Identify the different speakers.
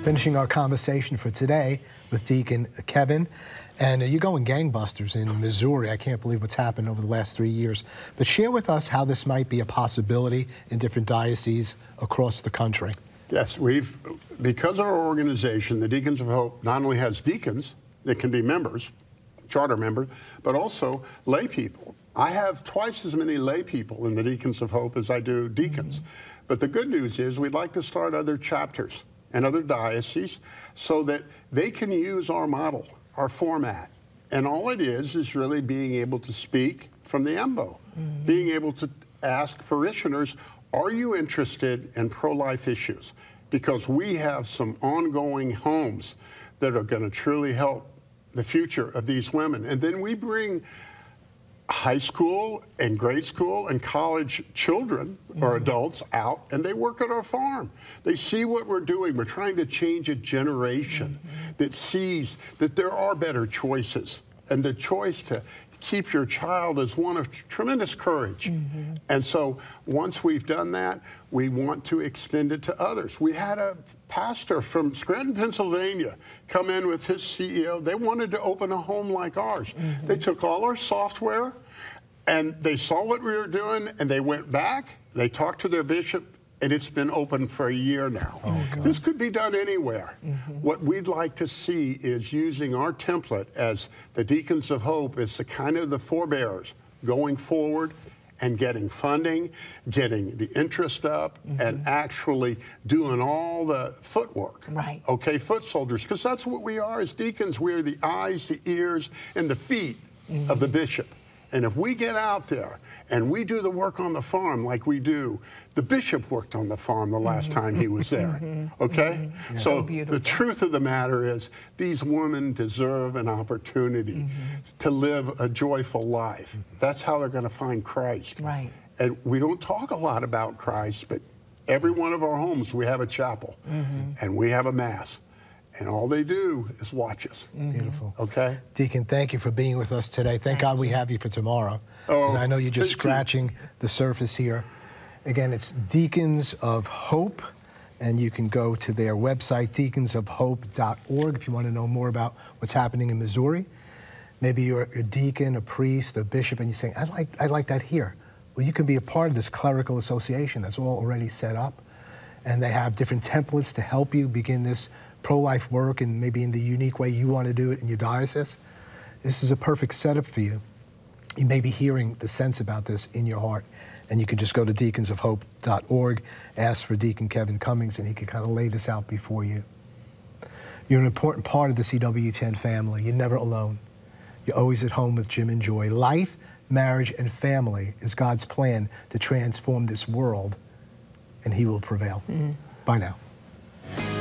Speaker 1: Finishing our conversation for today with Deacon Kevin. And you're going gangbusters in Missouri. I can't believe what's happened over the last 3 years. But share with us how this might be a possibility in different dioceses across the country.
Speaker 2: Yes, because our organization, the Deacons of Hope, not only has deacons that can be members, charter members, but also lay people. I have twice as many lay people in the Deacons of Hope as I do deacons. But the good news is we'd like to start other chapters and other dioceses so that they can use our model, our format. And all it is really being able to speak from the EMBO, being able to ask parishioners, are you interested in pro-life issues? Because we have some ongoing homes that are going to truly help the future of these women. And then we bring high school and grade school and college children or adults out, and they work at our farm. They see what we're doing. We're trying to change a generation that sees that there are better choices, and the choice to keep your child is one of tremendous courage. And so once we've done that, we want to extend it to others. We had a pastor from Scranton, Pennsylvania come in with his CEO. They wanted to open a home like ours. They took all our software and they saw what we were doing, and they went back, they talked to their bishop, and it's been open for a year now. This could be done anywhere. What we'd like to see is using our template as the Deacons of Hope as the kind of the forebearers going forward and getting funding, getting the interest up, and actually doing all the footwork.
Speaker 3: Right.
Speaker 2: Okay, foot soldiers, because that's what we are as deacons. We're the eyes, the ears, and the feet of the bishop. And if we get out there and we do the work on the farm like we do, the bishop worked on the farm the last time he was there, okay? So the truth of the matter is these women deserve an opportunity to live a joyful life. That's how they're going to find Christ.
Speaker 3: Right.
Speaker 2: And we don't talk a lot about Christ, but every one of our homes we have a chapel and we have a mass. And all they do is watch us.
Speaker 1: Beautiful.
Speaker 2: Okay?
Speaker 1: Deacon, thank you for being with us today. Thank God we have you for tomorrow. Oh, I know you're just scratching the surface here. Again, it's Deacons of Hope, and you can go to their website, deaconsofhope.org, if you want to know more about what's happening in Missouri. Maybe you're a deacon, a priest, a bishop, and you're saying, I'd like that here. Well, you can be a part of this clerical association that's all already set up, and they have different templates to help you begin this pro-life work, and maybe in the unique way you want to do it in your diocese. This is a perfect setup for you. You may be hearing the sense about this in your heart, and you can just go to deaconsofhope.org, ask for Deacon Kevin Cummings, and he can kind of lay this out before you. You're an important part of the CW10 family. You're never alone. You're always at home with Jim and Joy. Life, marriage, and family is God's plan to transform this world, and he will prevail. Bye now.